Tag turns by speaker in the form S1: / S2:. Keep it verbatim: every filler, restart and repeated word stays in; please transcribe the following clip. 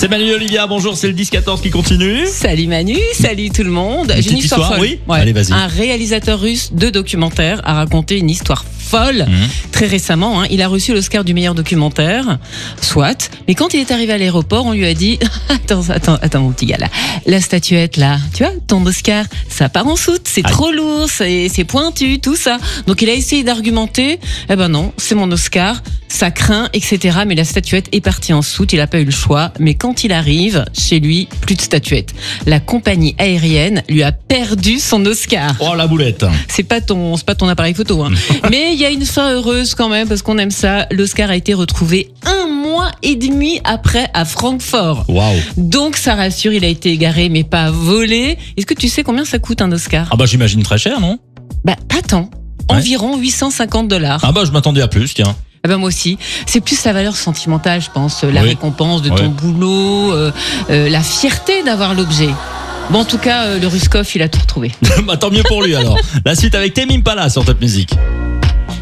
S1: C'est Manu et Olivia, bonjour, c'est le dix quatorze qui continue.
S2: Salut Manu, salut tout le monde.
S1: Une
S2: J'ai une
S1: petite
S2: histoire,
S1: histoire,
S2: folle.
S1: oui Allez, vas-y.
S2: Un réalisateur russe de documentaire a raconté une histoire folle
S1: Mmh.
S2: très récemment. Hein. Il a reçu l'Oscar du meilleur documentaire, soit. Mais quand il est arrivé à l'aéroport, on lui a dit attends, attends, attends mon petit gars là, la statuette là, tu vois, ton Oscar, ça part en soute, c'est
S1: Aïe.
S2: trop lourd, c'est, c'est pointu, tout ça. Donc il a essayé d'argumenter. Eh ben non, c'est mon Oscar, ça craint, et cetera. Mais la statuette est partie en soute. Il a pas eu le choix. Mais quand il arrive chez lui, plus de statuette. La compagnie aérienne lui a perdu son Oscar.
S1: Oh la boulette.
S2: C'est pas ton, c'est pas ton appareil photo, hein. Mais il y a une fin heureuse quand même parce qu'on aime ça. L'Oscar a été retrouvé un mois et demi après à Francfort.
S1: Waouh.
S2: Donc ça rassure, il a été égaré mais pas volé. Est-ce que tu sais combien ça coûte un Oscar?
S1: Ah bah j'imagine très cher, non?
S2: Bah pas tant.
S1: Ouais.
S2: Environ huit cent cinquante dollars.
S1: Ah bah je m'attendais à plus, tiens.
S2: Ah ben moi aussi. C'est plus la valeur sentimentale, je pense, la
S1: Oui.
S2: récompense de
S1: Ouais.
S2: ton boulot, euh, euh, la fierté d'avoir l'objet. Bon, en tout cas, euh, le Ruskov, il a tout retrouvé.
S1: Bah tant mieux pour lui alors. La suite avec Tame Impala sur Top Music.